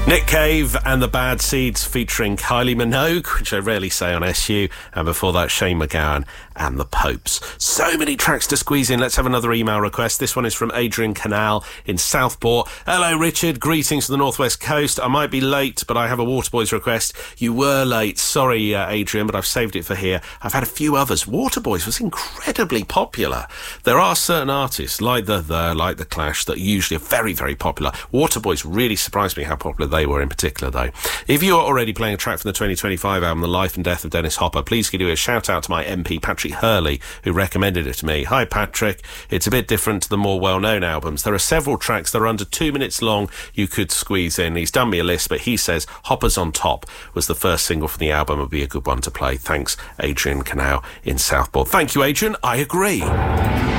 Nick Cave and the Bad Seeds featuring Kylie Minogue, which I rarely say on SU, and before that Shane MacGowan and the Popes. So many tracks to squeeze in. Let's have another email request. This one is from Adrian Canal in Southport. Hello Richard, greetings from the Northwest Coast. I might be late, but I have a Waterboys request. You were late, sorry Adrian, but I've saved it for here. I've had a few others. Waterboys was incredibly popular. There are certain artists like the Clash that usually are very, very popular. Waterboys really surprised me how popular they were in particular, though. If you are already playing a track from the 2025 album The Life and Death of Dennis Hopper, please give a shout out to my MP Patrick Hurley, who recommended it to me. Hi Patrick, it's a bit different to the more well-known albums. There are several tracks that are under 2 minutes long you could squeeze in. He's done me a list, but he says Hopper's on Top was the first single from the album, would be a good one to play. Thanks, Adrian Canal in Southport. Thank you, Adrian. I agree.